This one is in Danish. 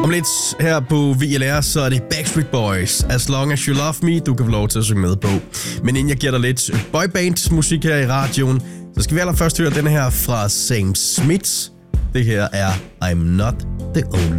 Om lidt her på VLR, så er det Backstreet Boys, As Long As You Love Me, du kan få lov til at synge med på. Men inden jeg giver dig lidt boyband-musik her i radioen, så skal vi allerførst høre den her fra Sam Smith. Det her er I'm Not The Only